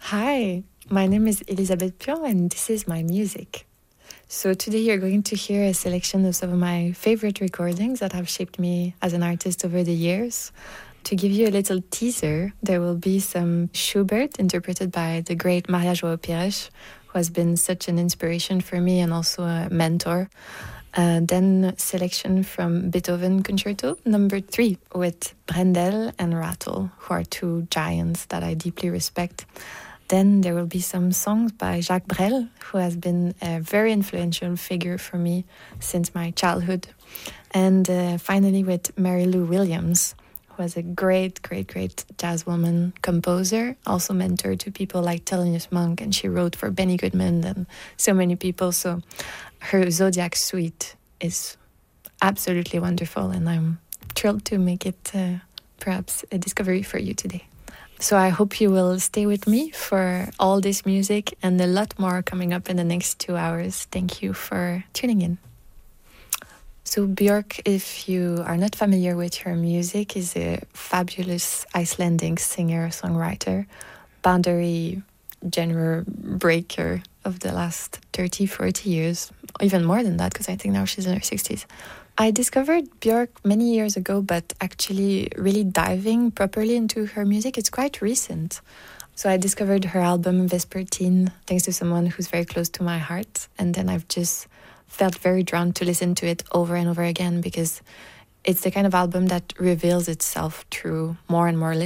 Hi, my name is Elisabeth Pion and this is my music. So today you're going to hear a selection of some of my favorite recordings that have shaped me as an artist over the years. To give you a little teaser, there will be some Schubert interpreted by the great Maria João Pires, who has been such an inspiration for me and also a mentor. Then selection from Beethoven Concerto number 3 with Brendel and Rattle, who are two giants that I deeply respect. Then there will be some songs by Jacques Brel, who has been a very influential figure for me since my childhood. And finally with Mary Lou Williams, who was a great jazz woman, composer, also mentor to people like Thelonious Monk, and she wrote for Benny Goodman and so many people. So her Zodiac Suite is absolutely wonderful, and I'm thrilled to make it perhaps a discovery for you today. So I hope you will stay with me for all this music and a lot more coming up in the next 2 hours. Thank you for tuning in. So Björk, if you are not familiar with her music, is a fabulous Icelandic singer-songwriter, boundary genre breaker of the last 30, 40 years, even more than that, because I think now she's in her 60s. I discovered Björk many years ago, but actually really diving properly into her music, it's quite recent. So I discovered her album Vespertine thanks to someone who's very close to my heart. And then I've just felt very drawn to listen to it over and over again because it's the kind of album that reveals itself through more and more